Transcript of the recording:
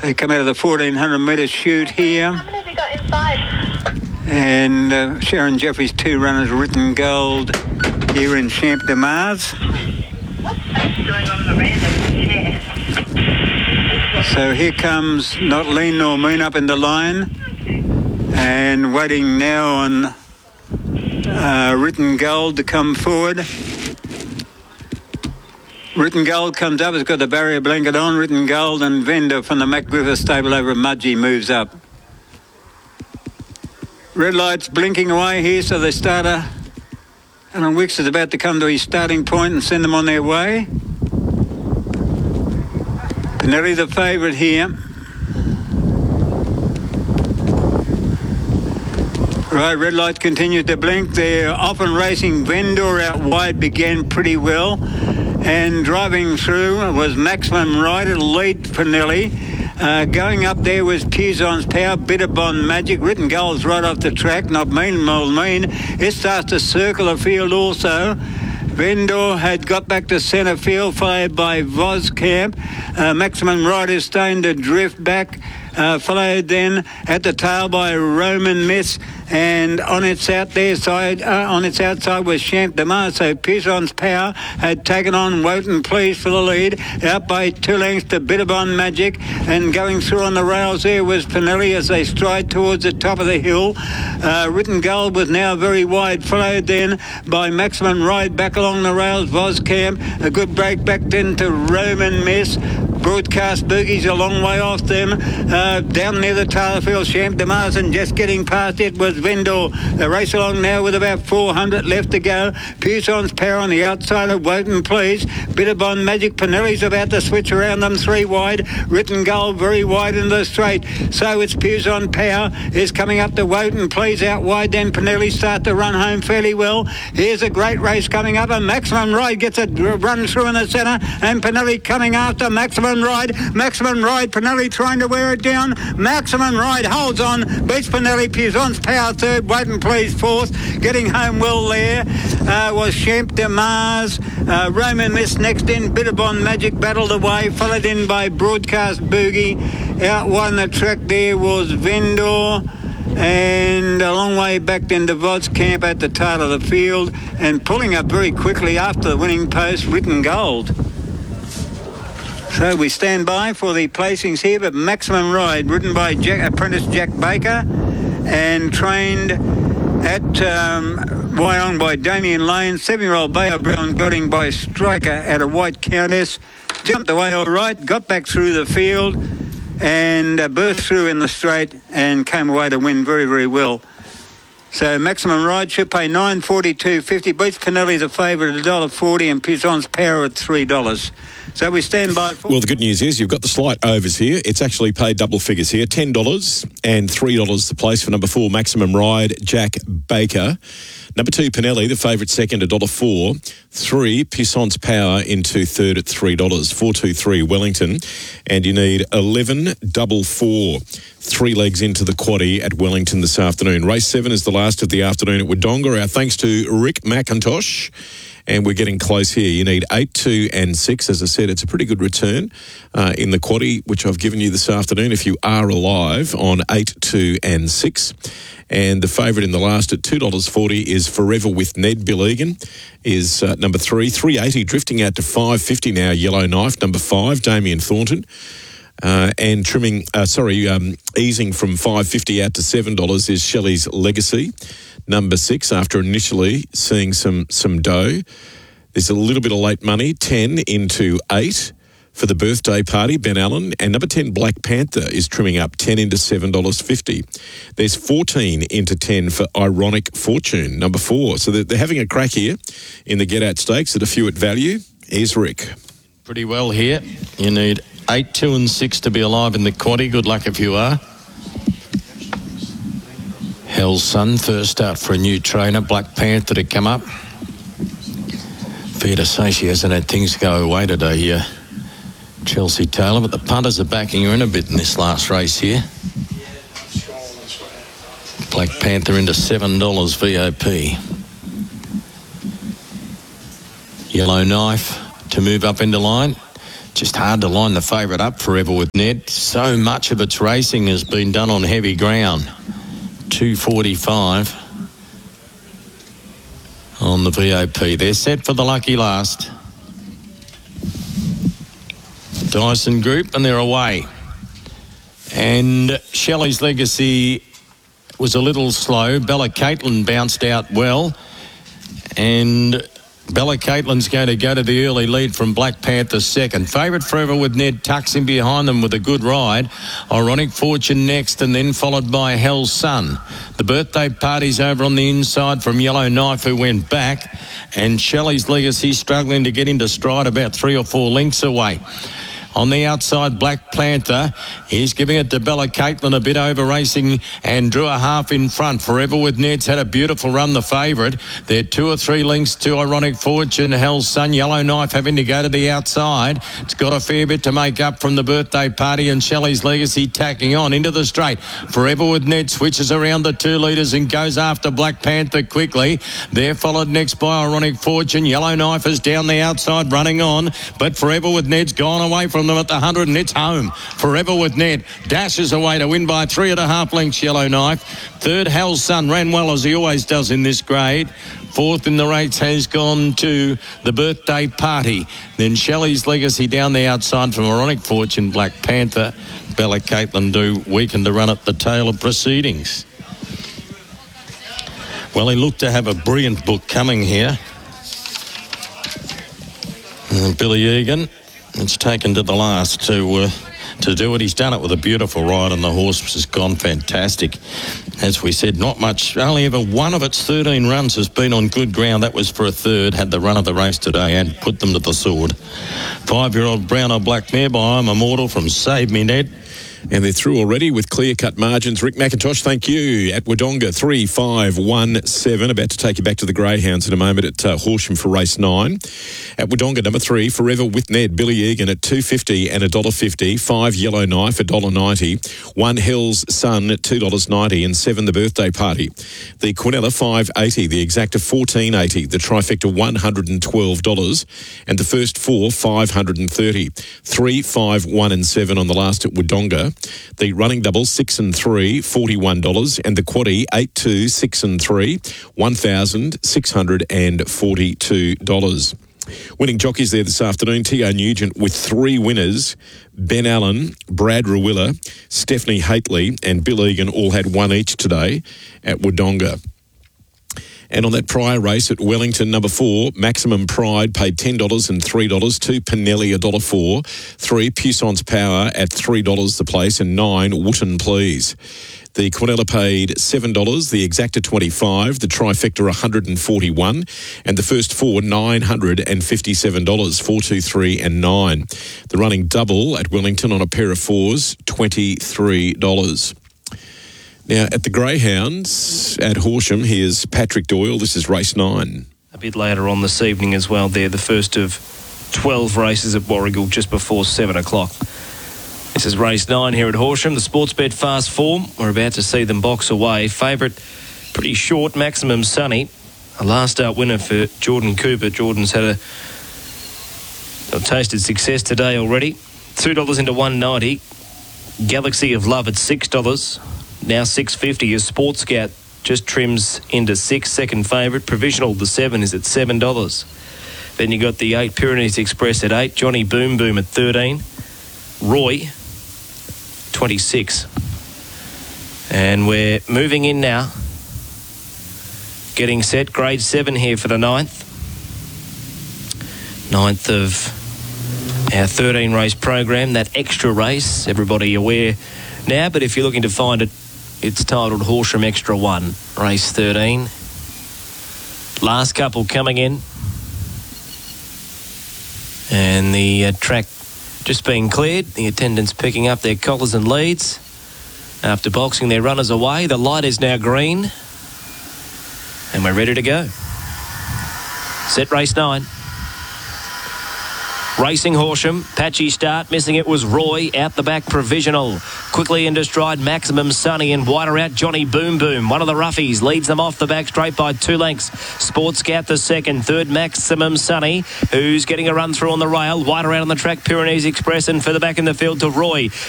They come out of the 1400 metre chute here. How many have you got inside? And Sharon Jeffries, 2 runners, Written Gold here in Champ de Mars. What's going on in the random chair? So here comes Not Lean Nor Mean up in the line, and waiting now on Written Gold to come forward. Written Gold comes up, it's got the barrier blanket on. Written Gold and Vendor from the Mac Griffith stable over at Mudgee moves up. Red light's blinking away here, so the starter, Alan Wicks, is about to come to his starting point and send them on their way. Pinelli the favourite here. Right, red light continues to blink. They're off and racing. Vendor out wide began pretty well. And driving through was Maximum Ride. It'll lead Pinelli. Going up there was Piuson's Power, Bitterbond Magic. Written Gold's right off the track. Not Mean Nor Mean. It starts to circle the field also. Vendor had got back to centre field, followed by Voskamp. Maximum Ride is starting to drift back. Followed then at the tail by Roman Miss, and on its outside was Champ de Mars. So Piuson's Power had taken on Wotan Please for the lead, out by 2 lengths to Bitterbond Magic, and going through on the rails there was Pinelli as they stride towards the top of the hill. Written Gold was now very wide, followed then by Maximum Ride back along the rails. Voskamp, a good break back then to Roman Miss. Broadcast Boogie's a long way off them. Down near the tail of the field, Champ de Mars, and just getting past it was Vendor. They race along now with about 400 left to go. Piuson's Power on the outside of Wotan Please. Bitterbond Magic, Pinelli's about to switch around them 3 wide. Written Gold very wide in the straight. So it's Piuson's Power is coming up to Wotan Please out wide. Then Pinelli start to run home fairly well. Here's a great race coming up, and Maximum Ride gets a run through in the centre, and Pinelli coming after Maximum Ride, Pinelli trying to wear it down. Maximum Ride holds on, beats Pinelli. Piuson's Power third, Wotan Please fourth. Getting home well there was Champ de Mars. Roman Miss next in. Bitterbond Magic battled away, followed in by Broadcast Boogie. Out wide on the track there was Vendor. And a long way back into Voskamp at the tail of the field, and pulling up very quickly after the winning post, Written Gold. So we stand by for the placings here, but Maximum Ride, ridden by apprentice Jack Baker and trained at Wyong by Damien Lane. 7-year-old Bayo Brown getting by Striker at a White Countess. Jumped away all right, got back through the field and burst through in the straight and came away to win very, very well. So Maximum Ride should pay $9.42.50. Beats Pinelli the favourite at $1.40 and Piuson's Power at $3. So we stand by. Well, the good news is you've got the slight overs here. It's actually paid double figures here. $10 and $3 the place for number 4, Maximum Ride, Jack Baker. Number 2, Pinelli, the favourite second at $1.04. 3, Piuson's Power into third at $3. 423 Wellington. And you need 11 double 4. 3 legs into the quaddie at Wellington this afternoon. Race 7 is the last of the afternoon at Wodonga. Our thanks to Rick McIntosh. And we're getting close here. You need 8, 2 and 6. As I said, it's a pretty good return in the quaddie, which I've given you this afternoon, if you are alive, on 8, 2 and 6. And the favourite in the last at $2.40 is Forever with Ned. Bill Egan is number 3. 380 drifting out to $5.50 now, Yellow Knife. Number 5, Damien Thornton. And easing from $5.50 out to $7 is Shelley's Legacy. Number 6, after initially seeing some dough. There's a little bit of late money, 10 into 8 for the birthday party, Ben Allen. And number 10, Black Panther, is trimming up 10 into $7.50. There's 14 into 10 for Ironic Fortune, number 4. So they're having a crack here in the Get Out Stakes at a few at value. Here's Rick. Pretty well here. You need 8, 2 and 6 to be alive in the quaddie. Good luck if you are. Hell's Sun, first start for a new trainer. Black Panther to come up. Fair to say she hasn't had things go away today here, Chelsea Taylor, but the punters are backing her in a bit in this last race here. Black Panther into $7 VOP. Yellow Knife to move up into line. Just hard to line the favourite up Forever with Ned. So much of its racing has been done on heavy ground. 2:45 on the VOP. They're set for the lucky last. Dyson Group, and they're away. And Shelley's Legacy was a little slow. Bella Caitlin bounced out well. And Bella Caitlin's going to go to the early lead from Black Panther second. Favourite Forever with Ned tucks in behind them with a good ride. Ironic Fortune next, and then followed by Hell's Sun. The birthday party's over on the inside from Yellow Knife, who went back. And Shelley's Legacy struggling to get into stride about 3 or 4 lengths away. On the outside, Black Panther. He's giving it to Bella Caitlin, a bit over racing, and drew a half in front. Forever with Ned's had a beautiful run, the favourite. They're 2 or 3 lengths to Ironic Fortune. Hell's Sun, Yellow Knife having to go to the outside. It's got a fair bit to make up from the birthday party, and Shelley's Legacy tacking on into the straight. Forever with Ned switches around the 2 leaders and goes after Black Panther quickly. They're followed next by Ironic Fortune. Yellow Knife is down the outside running on, but Forever with Ned's gone away from them at the 100, and it's home. Forever with Ned dashes away to win by 3.5 lengths. Yellow Knife. Third, Hell's Sun ran well as he always does in this grade. Fourth in the race has gone to the birthday party. Then Shelley's Legacy down the outside from Ironic Fortune. Black Panther. Bella Caitlin do weaken to run at the tail of proceedings. Well, he looked to have a brilliant book coming here. Billy Egan. It's taken to the last to do it. He's done it with a beautiful ride, and the horse has gone fantastic. As we said, not much. Only ever one of its 13 runs has been on good ground. That was for a third. Had the run of the race today and put them to the sword. 5-year-old brown or black mare by I'm Immortal from Save Me Ned. And they're through already with clear-cut margins. Rick McIntosh, thank you. At Wodonga, 3-5-1-7. About to take you back to the Greyhounds in a moment at Horsham for race 9. At Wodonga, number 3, Forever with Ned, Billy Egan at $2.50 and $1.50. 5, Yellow Knife, $1.90. 1, Hell's Sun at $2.90. And 7, The Birthday Party. The Quinella, $5.80. The Exacta, $14.80. The Trifecta, $112. And the first 4, $530. 3, 5, 1 and 7 on the last at Wodonga. The running double, 6 and 3, $41. And the quaddie, 8, 2, 6 and 3, $1,642. Winning jockeys there this afternoon, T.O. Nugent with 3 winners. Ben Allen, Brad Rawiller, Stephanie Haitley and Bill Egan all had 1 each today at Wodonga. And on that prior race at Wellington, number 4, Maximum Pride paid $10 and $3. 2, Pinelli, $1.04. 3, Puissance Power at $3 the place. And 9, Wooten Please. The Quinella paid $7, the Exacta $25, the Trifecta $141, and the first 4 $957, 4, 2, 3 and 9. The running double at Wellington on a pair of 4s, $23. Now, at the Greyhounds at Horsham, here's Patrick Doyle. This is race 9. A bit later on this evening as well there, the first of 12 races at Warragul just before 7 o'clock. This is race 9 here at Horsham. The Sportsbet Fast Form. We're about to see them box away. Favourite, pretty short, Maximum Sunny. A last start winner for Jordan Cooper. Jordan's had a tasted success today already. $2 into $1.90. Galaxy of Love at $6. Now $6.50 is Sports Scout. Just trims into 6. Second favourite. Provisional, the 7 is at $7. Then you got the 8 Pyrenees Express at 8. Johnny Boom Boom at 13. Roy, 26. And we're moving in now. Getting set. Grade 7 here for the 9th. 9th of our 13 race program. That extra race, everybody aware now. But if you're looking to find it, it's titled Horsham Extra 1, race 13. Last couple coming in. And the track just being cleared. The attendants picking up their collars and leads. After boxing their runners away, the light is now green. And we're ready to go. Set race 9. Racing Horsham, patchy start, missing it was Roy, out the back Provisional. Quickly into stride Maximum Sunny, and wider out Johnny Boom Boom. One of the roughies leads them off the back straight by 2 lengths. Sport Scout the second, third Maximum Sunny, who's getting a run through on the rail. Wider out on the track Pyrenees Express, and further back in the field to Roy.